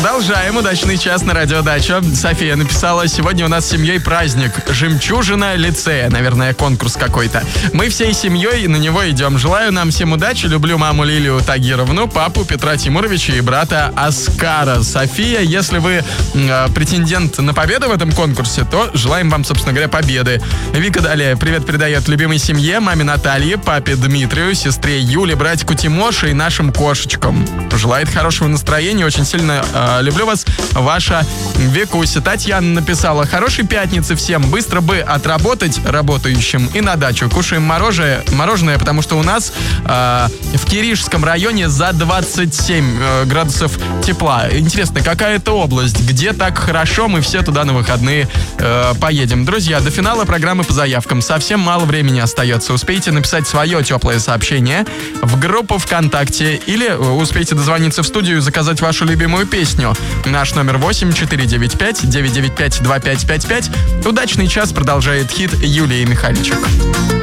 Продолжаем удачный час на Радио Дача. София написала: сегодня у нас с семьей праздник. Жемчужина лицея. Наверное, конкурс какой-то. Мы всей семьей на него идем. Желаю нам всем удачи. Люблю маму Лилию Тагировну, папу Петра Тимуровича и брата Оскара. София, если вы претендент на победу в этом конкурсе, то желаем вам, собственно говоря, победы. Вика далее привет передает любимой семье, маме Наталье, папе Дмитрию, сестре Юле, братику Тимоше и нашим кошечкам. Желает хорошего настроения. Очень сильно люблю вас, ваша Викуся. Татьяна написала: хорошей пятницы всем. Быстро бы отработать работающим и на дачу. Кушаем мороженое, потому что у нас в Киришском районе за 27 градусов тепла. Интересно, какая это область? Где так хорошо? Мы все туда на выходные поедем. Друзья, до финала программы по заявкам совсем мало времени остается. Успейте написать свое теплое сообщение в группу ВКонтакте или успейте дозвониться в студию и заказать вашу любимую песню. Наш номер 8-495-995-2555. Удачный час продолжает хит Юлии Михальчик.